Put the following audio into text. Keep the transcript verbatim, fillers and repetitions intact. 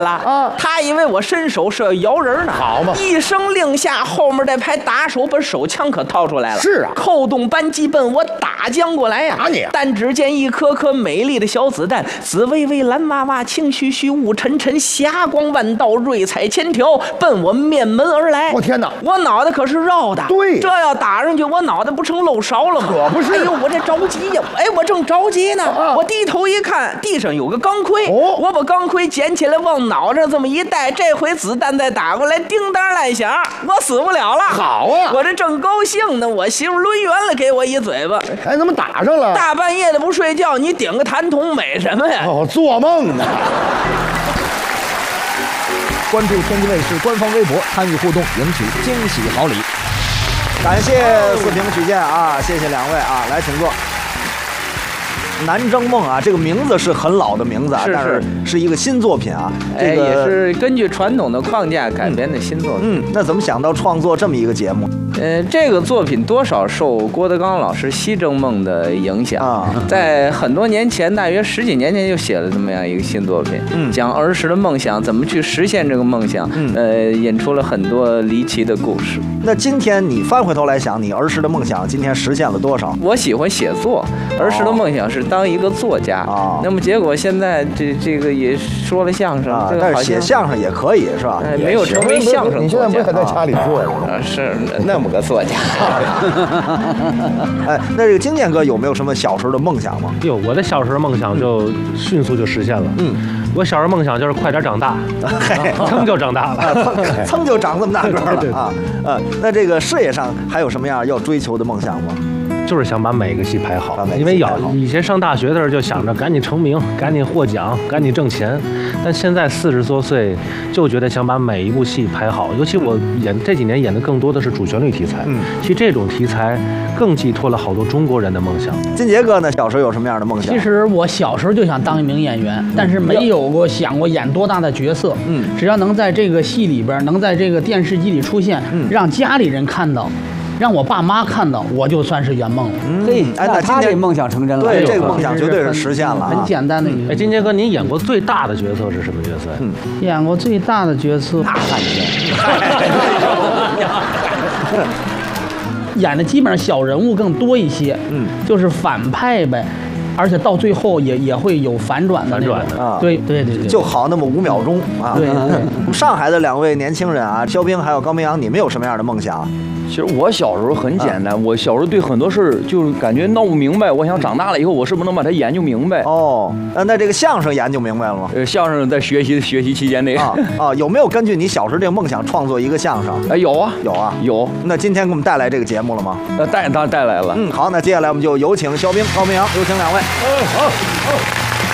了啊！他以为我伸手是要摇人呢， 好嘛！ 一声令下，后面这排打手把手枪可掏出来了。 是啊， 扣动扳机奔我打将过来呀！ 打你！ 但只见一颗颗美丽的小子弹，紫微微，蓝娃娃，青须须，雾沉沉，霞光万道，瑞彩千条，奔我面门而来。 我天哪！ 我脑袋可是绕的。 对， 这要打上去，我脑袋不成漏勺了吗？ 可不是。 哎呦，我这着急呀！哎，我正着急呢， 啊、 我低头一看，地上有个钢盔。 哦， 我把钢盔捡起来，往脑上这么一戴，这回子弹再打过来，叮当乱响，我死不了了。 好啊！ 我这正高兴呢，我媳妇抡圆了给我一嘴巴。 哎，怎么打上了？ 大半夜的不睡觉，你顶个痰桶美什么呀？ 哦，做梦呢！ 关注天津卫视官方微博，参与互动，赢取惊喜好礼。 感谢四平举荐啊，谢谢两位啊，来请坐。南征梦啊，这个名字是很老的名字啊， 是是但是是一个新作品啊。这个、 哎、也是根据传统的框架改编的新作品。 嗯，那怎么想到创作这么一个节目？ 呃，这个作品多少受郭德纲老师《西征梦》的影响啊， 在很多年前，大约十几年前就写了这么样一个新作品， 嗯， 讲儿时的梦想怎么去实现这个梦想， 嗯， 呃，引出了很多离奇的故事。 那今天你翻回头来想，你儿时的梦想今天实现了多少？ 我喜欢写作，儿时的梦想是当一个作家。 哦， 那么结果现在这这个也说了相声， 啊这个但是写相声也可以是吧？ 哎，没有成为相声作家。 你现在不是还在家里做呢？ 啊，是那么个作家。 哎，那这个金剑哥有没有什么小时候的梦想吗？ 哟，我的小时候梦想就迅速就实现了。 嗯， 我小时候梦想就是快点长大，噌就长大了， 噌就长这么大个了啊！呃，那这个事业上还有什么样要追求的梦想吗？ 就是想把每个戏拍好，因为要以前上大学的时候就想着赶紧成名，赶紧获奖，赶紧挣钱，但现在四十多岁就觉得想把每一部戏拍好，尤其我演这几年演的更多的是主旋律题材， 嗯， 其实这种题材更寄托了好多中国人的梦想。 金杰哥呢，小时候有什么样的梦想？ 其实我小时候就想当一名演员，但是没有过想过演多大的角色， 嗯， 只要能在这个戏里边，能在这个电视机里出现， 嗯， 让家里人看到。让我爸妈看到，我就算是圆梦了。 嘿、嗯，哎，那他这梦想成真了。 对，这个梦想绝对是实现了、啊。 很简单的一个。 哎，金杰哥，您演过最大的角色是什么角色？ 嗯，演过最大的角色大汉奸。 演的基本上小人物更多一些， 嗯， 就是反派呗。而且到最后也也会有反转的反转的啊， 对对对对， 就好那么五秒钟啊。 对对。 上海的两位年轻人啊，肖冰还有高明阳，你们有什么样的梦想？ 其实我小时候很简单，啊、我小时候对很多事儿就是感觉闹不明白。我想长大了以后，我是不是能把它研究明白？ 哦，那那这个相声研究明白了吗？ 呃，相声在学习学习期间内啊啊，有没有根据你小时候这个梦想创作一个相声？ 哎，有啊， 有啊， 有。 那今天给我们带来这个节目了吗？ 呃，带当然带来了。 嗯，好，那接下来我们就有请肖冰、高明阳，有请两位。哦，好，好。